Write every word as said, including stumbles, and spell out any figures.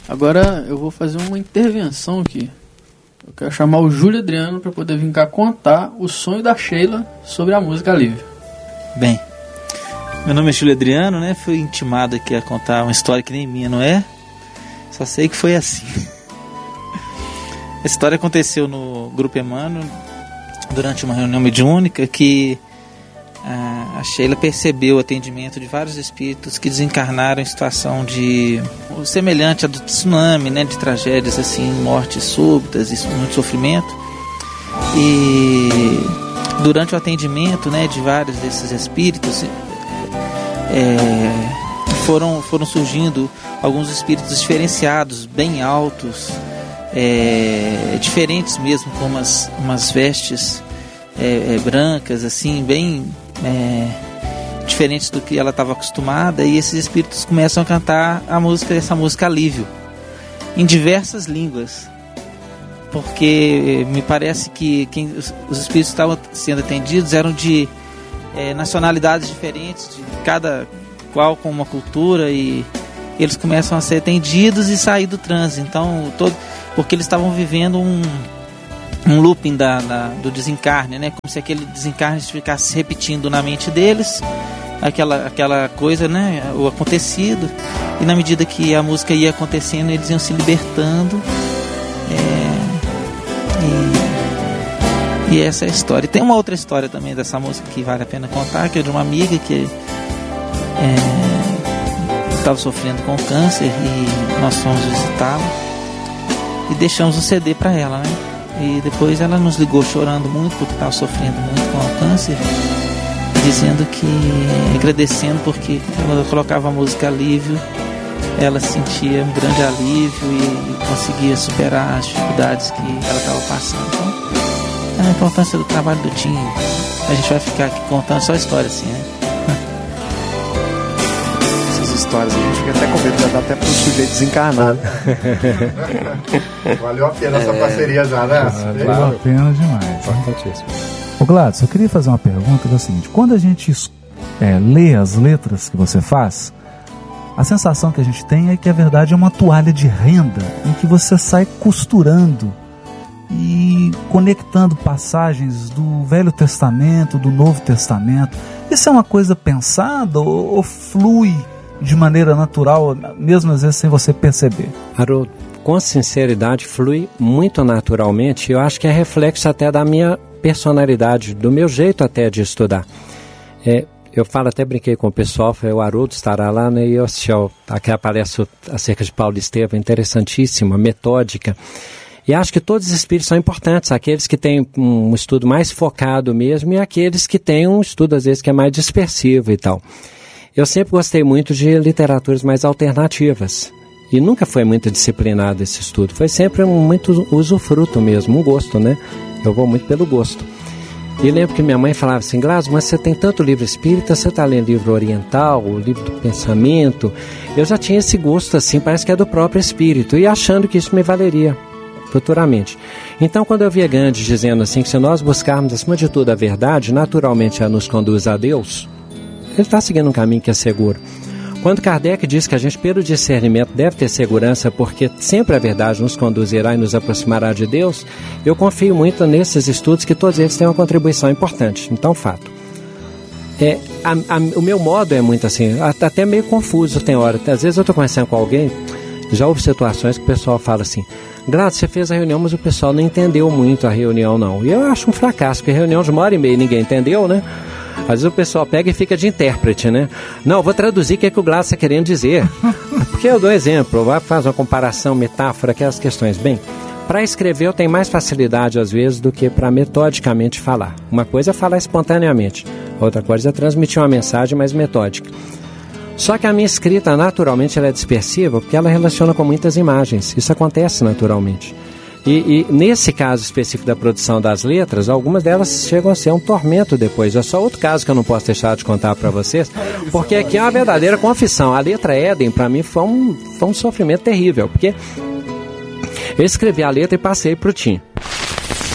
Agora eu vou fazer uma intervenção aqui. Eu quero chamar o Júlio Adriano para poder vir cá contar o sonho da Sheila sobre a música Alívio. Bem, meu nome é Júlio Adriano, né? Fui intimado aqui a contar uma história que nem minha, não é? Só sei que foi assim. A história aconteceu no Grupo Emmanuel durante uma reunião mediúnica que a Sheila percebeu o atendimento de vários espíritos que desencarnaram em situação de semelhante a do tsunami, né, de tragédias assim, mortes súbitas e muito sofrimento. E durante o atendimento, né, de vários desses espíritos, é, foram, foram surgindo alguns espíritos diferenciados, bem altos, é, diferentes mesmo, com umas, umas vestes é, é, brancas, assim, bem é, diferentes do que ela estava acostumada, e esses espíritos começam a cantar a música, essa música Alívio, em diversas línguas, porque me parece que quem, os, os espíritos que estavam sendo atendidos eram de é, nacionalidades diferentes, de cada qual com uma cultura, e eles começam a ser atendidos e sair do transe. Então, todo, porque eles estavam vivendo um, um looping da, da, do desencarne, né? Como se aquele desencarne ficasse repetindo na mente deles aquela, aquela coisa, né? O acontecido, e na medida que a música ia acontecendo, eles iam se libertando. É, e, e essa é a história. E tem uma outra história também dessa música que vale a pena contar, que é de uma amiga que estava é, sofrendo com câncer, e nós fomos visitá-la e deixamos um C D para ela, né? E depois ela nos ligou chorando muito porque estava sofrendo muito com o câncer, dizendo que, agradecendo porque quando eu colocava a música Alívio, ela sentia um grande alívio e, e conseguia superar as dificuldades que ela estava passando. Então, a importância do trabalho do Tim, a gente vai ficar aqui contando só história assim, né? Essas histórias a gente fica até com medo, já dá até para o sujeito desencarnar. Valeu a pena é... essa parceria já, né? Valeu a pena demais. Importantíssimo. Ô Gladys, eu queria fazer uma pergunta, que é o seguinte: quando a gente é, lê as letras que você faz, a sensação que a gente tem é que a verdade é uma toalha de renda em que você sai costurando e conectando passagens do Velho Testamento, do Novo Testamento. Isso é uma coisa pensada ou, ou flui de maneira natural, mesmo às vezes sem você perceber? Haroldo, com sinceridade, flui muito naturalmente. Eu acho que é reflexo até da minha personalidade, do meu jeito até de estudar. É, eu falo, até brinquei com o pessoal, falei, o Haroldo estará lá, né, e eu assisti aquela palestra acerca de Paulo Estevam, interessantíssima, metódica. E acho que todos os espíritos são importantes, aqueles que têm um estudo mais focado mesmo e aqueles que têm um estudo, às vezes, que é mais dispersivo e tal. Eu sempre gostei muito de literaturas mais alternativas e nunca foi muito disciplinado esse estudo. Foi sempre um muito usufruto mesmo, um gosto, né? Eu vou muito pelo gosto. E lembro que minha mãe falava assim, Glasio, mas você tem tanto livro espírita, você está lendo livro oriental, o livro do pensamento. Eu já tinha esse gosto assim, parece que é do próprio espírito, e achando que isso me valeria futuramente. Então, quando eu via Gandhi dizendo assim, que se nós buscarmos acima de tudo a verdade, naturalmente ela nos conduz a Deus, ele está seguindo um caminho que é seguro. Quando Kardec diz que a gente, pelo discernimento, deve ter segurança, porque sempre a verdade nos conduzirá e nos aproximará de Deus, eu confio muito nesses estudos, que todos eles têm uma contribuição importante. Então, fato. É, a, a, o meu modo é muito assim, até meio confuso tem hora. Às vezes eu estou conversando com alguém, já houve situações que o pessoal fala assim, Gladys, você fez a reunião, mas o pessoal não entendeu muito a reunião, não. E eu acho um fracasso, porque reunião de uma hora e meia ninguém entendeu, né? Às vezes o pessoal pega e fica de intérprete, né? Não, eu vou traduzir o que, é que o Gladys está querendo dizer. Porque eu dou exemplo, vai fazer uma comparação, metáfora, aquelas questões. Bem, para escrever eu tenho mais facilidade às vezes do que para metodicamente falar. Uma coisa é falar espontaneamente, outra coisa é transmitir uma mensagem mais metódica. Só que a minha escrita, naturalmente, ela é dispersiva porque ela relaciona com muitas imagens. Isso acontece naturalmente. E, e nesse caso específico da produção das letras, algumas delas chegam a ser um tormento depois. É só outro caso que eu não posso deixar de contar para vocês, porque aqui é uma verdadeira confissão. A letra Éden, para mim, foi um, foi um sofrimento terrível, porque eu escrevi a letra e passei para o Tim.